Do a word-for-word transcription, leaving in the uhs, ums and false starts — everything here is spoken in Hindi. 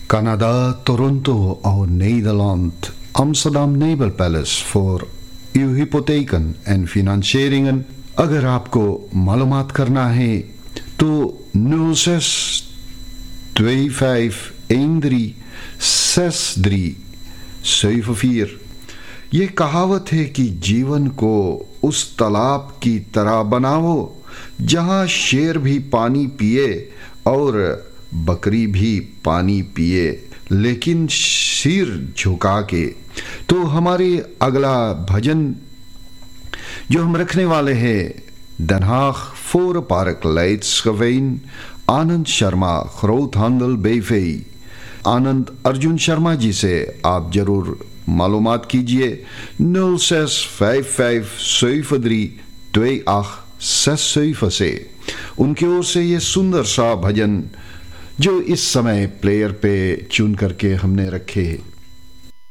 Canada, Toronto और Nederland, Amsterdam Nebelpalace voor uw hypotheken en financieringen. अगर आपको मालूमात करना है तो nul zes twee vijf een drie zes drie zeven vier. ये कहावत है कि जीवन को उस तालाब की तरह बनाओ जहां शेर भी पानी पिए और बकरी भी पानी पिए, लेकिन सिर झुका के। तो हमारे अगला भजन जो हम रखने वाले हैं, Den Haag voor Park Leidsgewijn, Anand Sharma, growth handel B V। आनंद अर्जुन शर्मा जी से आप जरूर मालूमात कीजिए nul zes vijf vijf zeven drie twee acht zes zeven से। उनकी ओर से ये सुंदर सा भजन जो इस समय प्लेयर पे चुन करके हमने रखे।